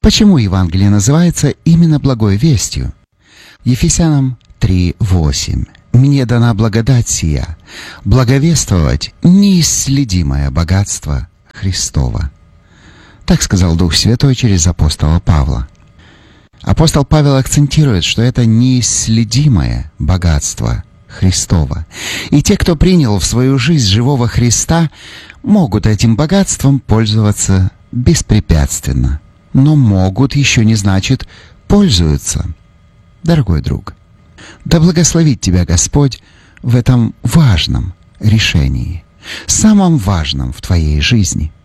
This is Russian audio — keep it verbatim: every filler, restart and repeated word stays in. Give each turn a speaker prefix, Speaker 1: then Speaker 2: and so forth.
Speaker 1: Почему Евангелие называется именно благой вестью? Ефесянам три восемь. «Мне дана благодать сия, благовествовать неисследимое богатство Христова». Так сказал Дух Святой через апостола Павла. Апостол Павел акцентирует, что это неисследимое богатство Христова. И те, кто принял в свою жизнь живого Христа, могут этим богатством пользоваться беспрепятственно. Но могут еще не значит пользуются. Дорогой друг, да благословит тебя Господь в этом важном решении, самом важном в твоей жизни.